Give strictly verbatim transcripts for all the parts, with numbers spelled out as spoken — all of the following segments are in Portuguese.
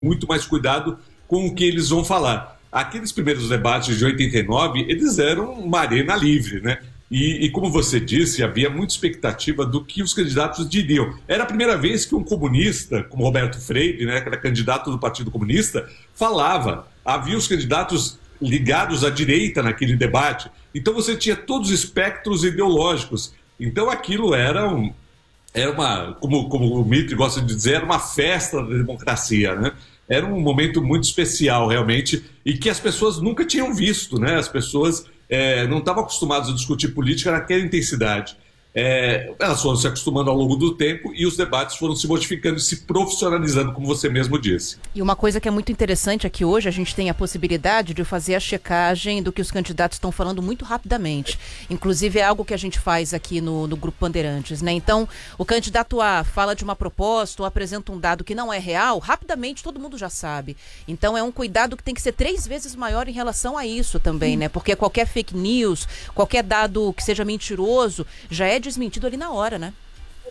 muito mais cuidado com o que eles vão falar. Aqueles primeiros debates de oitenta e nove, eles eram uma arena livre, né? E, e como você disse, havia muita expectativa do que os candidatos diriam. Era a primeira vez que um comunista, como Roberto Freire, né, que era candidato do Partido Comunista, falava. Havia os candidatos ligados à direita naquele debate. Então você tinha todos os espectros ideológicos. Então aquilo era, um, era uma, como, como o Mitre gosta de dizer, era uma festa da democracia, né? Era um momento muito especial, realmente, e que as pessoas nunca tinham visto, né? As pessoas é, não estavam acostumadas a discutir política naquela intensidade. É, elas foram se acostumando ao longo do tempo e os debates foram se modificando e se profissionalizando, como você mesmo disse. E uma coisa que é muito interessante é que hoje a gente tem a possibilidade de fazer a checagem do que os candidatos estão falando muito rapidamente. Inclusive é algo que a gente faz aqui no, no Grupo Bandeirantes, né? Então, o candidato A fala de uma proposta ou apresenta um dado que não é real, rapidamente todo mundo já sabe. Então é um cuidado que tem que ser três vezes maior em relação a isso também, né? Porque qualquer fake news, qualquer dado que seja mentiroso, já é desmentido ali na hora, né?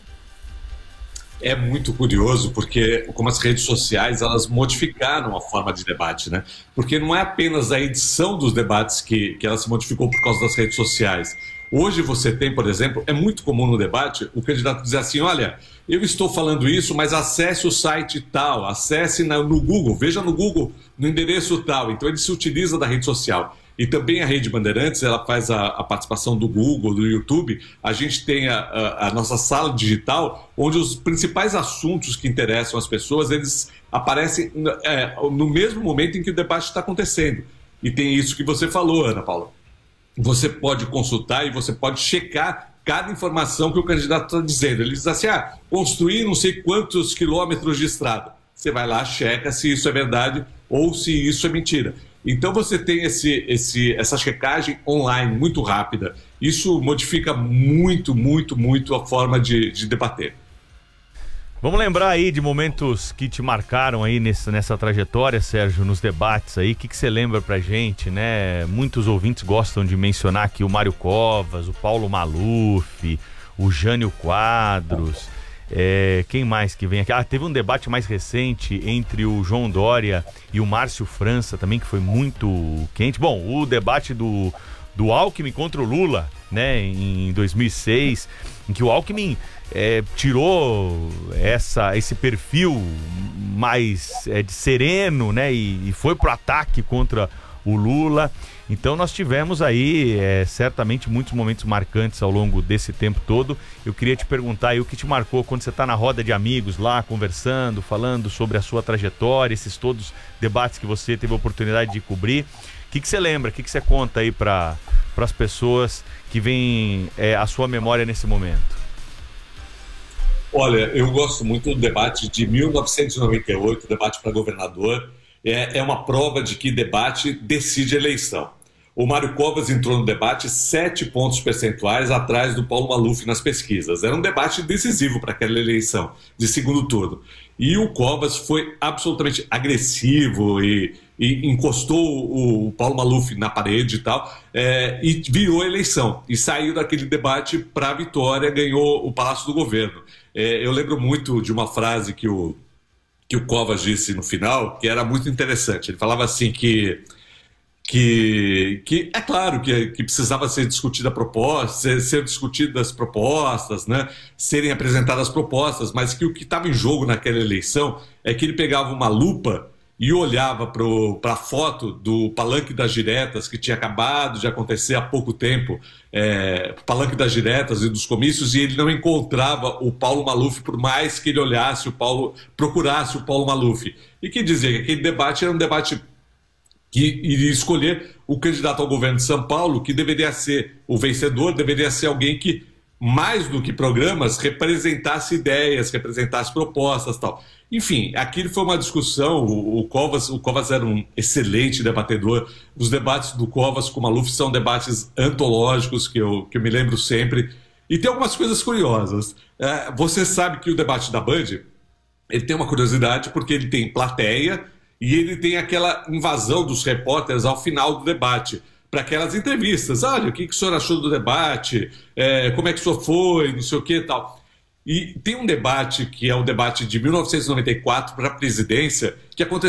É muito curioso porque como as redes sociais, elas modificaram a forma de debate, né? Porque não é apenas a edição dos debates que, que ela se modificou por causa das redes sociais. Hoje você tem, por exemplo, é muito comum no debate o candidato dizer assim, olha, eu estou falando isso, mas acesse o site tal, acesse na, no Google, veja no Google, no endereço tal. Então ele se utiliza da rede social. E também a Rede Bandeirantes, ela faz a, a participação do Google, do YouTube. A gente tem a, a, a nossa sala digital, onde os principais assuntos que interessam as pessoas, eles aparecem é, no mesmo momento em que o debate está acontecendo. E tem isso que você falou, Ana Paula. Você pode consultar e você pode checar cada informação que o candidato está dizendo. Ele diz assim, ah, construir não sei quantos quilômetros de estrada. Você vai lá, checa se isso é verdade ou se isso é mentira. Então você tem esse, esse, essa checagem online muito rápida. Isso modifica muito, muito, muito a forma de, de debater. Vamos lembrar aí de momentos que te marcaram aí nessa, nessa trajetória, Sérgio, nos debates aí. O que, que você lembra pra gente, né? Muitos ouvintes gostam de mencionar aqui o Mário Covas, o Paulo Maluf, o Jânio Quadros. É, quem mais que vem aqui? Ah, teve um debate mais recente entre o João Dória e o Márcio França também, que foi muito quente. Bom, o debate do, do Alckmin contra o Lula, né, em dois mil e seis, em que o Alckmin é, tirou essa, esse perfil mais é, de sereno, né, e, e foi pro ataque contra o Lula. Então nós tivemos aí é, certamente muitos momentos marcantes ao longo desse tempo todo. Eu queria te perguntar aí o que te marcou quando você está na roda de amigos lá, conversando, falando sobre a sua trajetória, esses todos debates que você teve a oportunidade de cobrir. O que, que você lembra, o que, que você conta aí para as pessoas que vêm é, à sua memória nesse momento? Olha, eu gosto muito do debate de mil novecentos e noventa e oito, o debate para governador. É, é uma prova de que debate decide eleição. O Mário Covas entrou no debate sete pontos percentuais atrás do Paulo Maluf nas pesquisas. Era um debate decisivo para aquela eleição de segundo turno. E o Covas foi absolutamente agressivo e, e encostou o, o Paulo Maluf na parede e tal, é, e virou a eleição. E saiu daquele debate para a vitória, ganhou o Palácio do Governo. É, eu lembro muito de uma frase que o, que o Covas disse no final, que era muito interessante. Ele falava assim que... Que, que é claro que, que precisava ser discutida a proposta, ser, ser discutidas propostas, né, serem apresentadas propostas, mas que o que estava em jogo naquela eleição é que ele pegava uma lupa e olhava para a foto do Palanque das Diretas, que tinha acabado de acontecer há pouco tempo, é, Palanque das Diretas e dos comícios, e ele não encontrava o Paulo Maluf, por mais que ele olhasse o Paulo, procurasse o Paulo Maluf. E que dizia que aquele debate era um debate que iria escolher o candidato ao governo de São Paulo, que deveria ser o vencedor, deveria ser alguém que, mais do que programas, representasse ideias, representasse propostas e tal. Enfim, aquilo foi uma discussão, o, o, Covas, o Covas era um excelente debatedor, os debates do Covas com o Maluf são debates antológicos, que eu, que eu me lembro sempre, e tem algumas coisas curiosas. É, você sabe que o debate da Band, ele tem uma curiosidade, porque ele tem plateia, e ele tem aquela invasão dos repórteres ao final do debate, para aquelas entrevistas. Olha, o que, que o senhor achou do debate? É, como é que o senhor foi? Não sei o que e tal. E tem um debate que é o debate de mil novecentos e noventa e quatro para a presidência, que aconteceu